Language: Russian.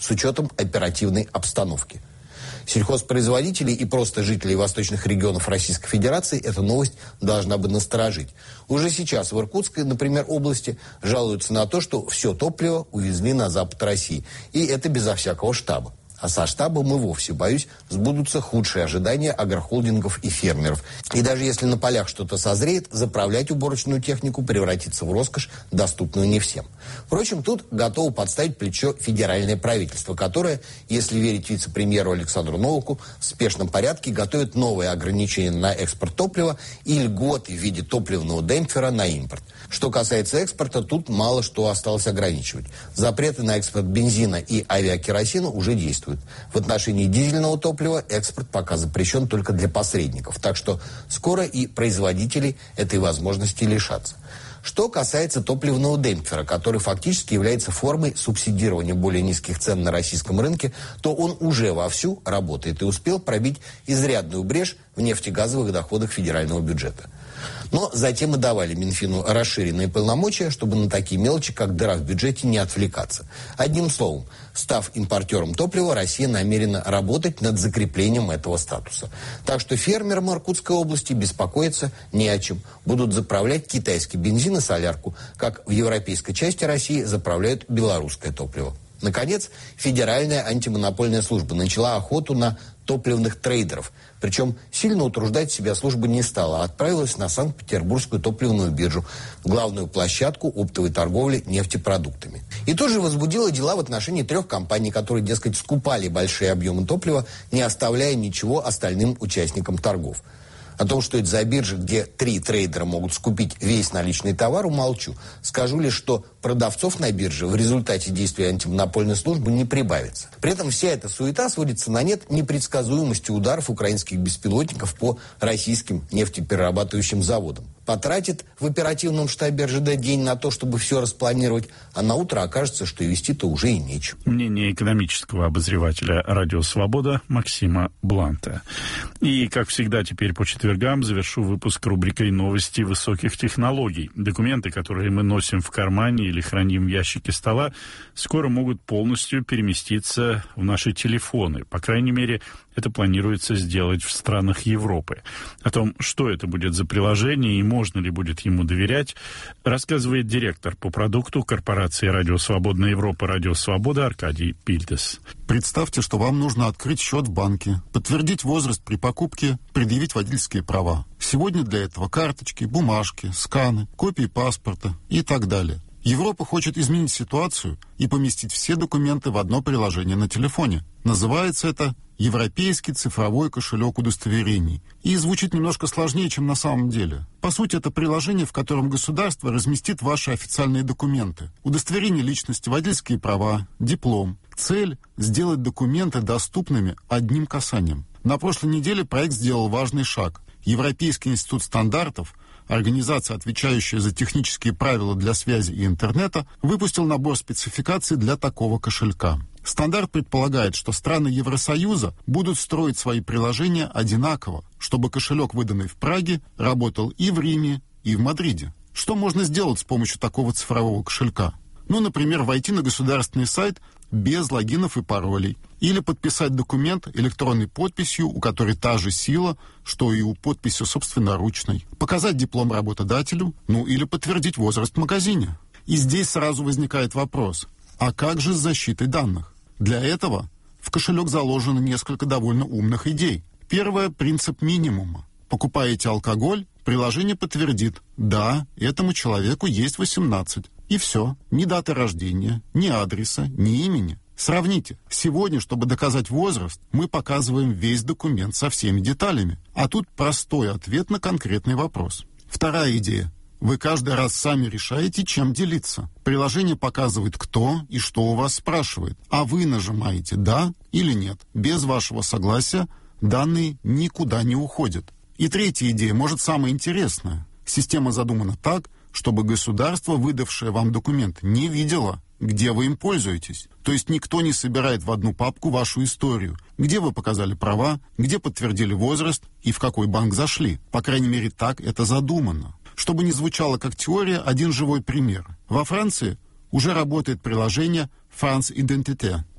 с учетом оперативной обстановки. Сельхозпроизводителей и просто жителей восточных регионов Российской Федерации эта новость должна бы насторожить. Уже сейчас в Иркутской, например, области жалуются на то, что все топливо увезли на запад России. И это безо всякого штаба. А со штабом и вовсе, боюсь, сбудутся худшие ожидания агрохолдингов и фермеров. И даже если на полях что-то созреет, заправлять уборочную технику превратится в роскошь, доступную не всем. Впрочем, тут готово подставить плечо федеральное правительство, которое, если верить вице-премьеру Александру Новаку, в спешном порядке готовит новые ограничения на экспорт топлива и льготы в виде топливного демпфера на импорт. Что касается экспорта, тут мало что осталось ограничивать. Запреты на экспорт бензина и авиакеросина уже действуют. В отношении дизельного топлива экспорт пока запрещен только для посредников. Так что скоро и производители этой возможности лишатся. Что касается топливного демпфера, который фактически является формой субсидирования более низких цен на российском рынке, то он уже вовсю работает и успел пробить изрядную брешь в нефтегазовых доходах федерального бюджета. Но затем и давали Минфину расширенные полномочия, чтобы на такие мелочи, как дыра в бюджете, не отвлекаться. Одним словом, став импортером топлива, Россия намерена работать над закреплением этого статуса. Так что фермерам Иркутской области беспокоиться не о чем. Будут заправлять китайский бензин и солярку, как в европейской части России заправляют белорусское топливо. Наконец, Федеральная антимонопольная служба начала охоту на топливных трейдеров. Причем сильно утруждать себя служба не стала, а отправилась на Санкт-Петербургскую топливную биржу, главную площадку оптовой торговли нефтепродуктами. И тоже возбудила дела в отношении 3 компаний, которые, дескать, скупали большие объемы топлива, не оставляя ничего остальным участникам торгов. О том, что это за биржа, где 3 трейдера могут скупить весь наличный товар, умолчу. Скажу лишь, что продавцов на бирже в результате действия антимонопольной службы не прибавится. При этом вся эта суета сводится на нет непредсказуемости ударов украинских беспилотников по российским нефтеперерабатывающим заводам. Потратит в оперативном штабе РЖД день на то, чтобы все распланировать, а на утро окажется, что вести-то уже и нечего. Мнение экономического обозревателя «Радио Свобода» Максима Бланта. И, как всегда, теперь по четвергам завершу выпуск рубрикой «Новости высоких технологий». Документы, которые мы носим в кармане или храним в ящике стола, скоро могут полностью переместиться в наши телефоны. По крайней мере, это планируется сделать в странах Европы. О том, что это будет за приложение и можно ли будет ему доверять, рассказывает директор по продукту корпорации «Радио Свободная Европа» «Радио Свобода» Аркадий Пильдес. Представьте, что вам нужно открыть счет в банке, подтвердить возраст при покупке, предъявить водительские права. Сегодня для этого карточки, бумажки, сканы, копии паспорта и так далее. Европа хочет изменить ситуацию и поместить все документы в одно приложение на телефоне. Называется это «Европейский цифровой кошелек удостоверений». И звучит немножко сложнее, чем на самом деле. По сути, это приложение, в котором государство разместит ваши официальные документы. Удостоверение личности, водительские права, диплом. Цель – сделать документы доступными одним касанием. На прошлой неделе проект сделал важный шаг. Европейский институт стандартов, организация, отвечающая за технические правила для связи и интернета, выпустил набор спецификаций для такого кошелька. Стандарт предполагает, что страны Евросоюза будут строить свои приложения одинаково, чтобы кошелек, выданный в Праге, работал и в Риме, и в Мадриде. Что можно сделать с помощью такого цифрового кошелька? Например, войти на государственный сайт без логинов и паролей. Или подписать документ электронной подписью, у которой та же сила, что и у подписи собственноручной. Показать диплом работодателю, или подтвердить возраст в магазине. И здесь сразу возникает вопрос, а как же с защитой данных? Для этого в кошелек заложено несколько довольно умных идей. Первое – принцип минимума. Покупаете алкоголь, приложение подтвердит, да, этому человеку есть 18. И все. Ни даты рождения, ни адреса, ни имени. Сравните. Сегодня, чтобы доказать возраст, мы показываем весь документ со всеми деталями. А тут простой ответ на конкретный вопрос. Вторая идея. Вы каждый раз сами решаете, чем делиться. Приложение показывает, кто и что у вас спрашивает. А вы нажимаете «да» или «нет». Без вашего согласия данные никуда не уходят. И третья идея, может, самая интересная. Система задумана так, чтобы государство, выдавшее вам документ, не видело, где вы им пользуетесь. То есть никто не собирает в одну папку вашу историю, где вы показали права, где подтвердили возраст и в какой банк зашли. По крайней мере, так это задумано. Чтобы не звучало как теория, один живой пример. Во Франции уже работает приложение France Identité.